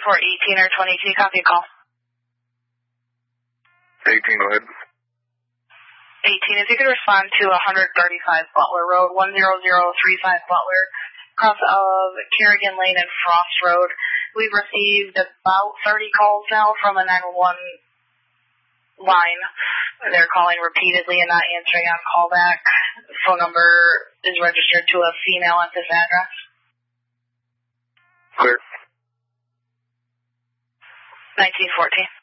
for 18 or 22, copy a call. 18, go ahead. 18, if you could respond to 135 Butler Road, 10035 Butler, across of Kerrigan Lane and Frost Road. We've received about 30 calls now from a 911 line. They're calling repeatedly and not answering on callback. The phone number is registered to a female at this address. Clear. 1914.